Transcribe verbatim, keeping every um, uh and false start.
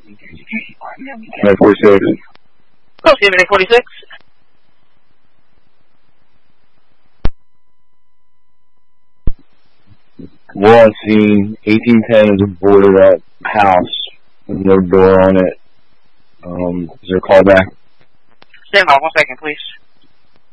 nine forty-six. Oh, excuse me, nine forty-six. We're on scene. eighteen ten is a boarded up house with no door on it. Um, is there a call back? Stand by one second, please.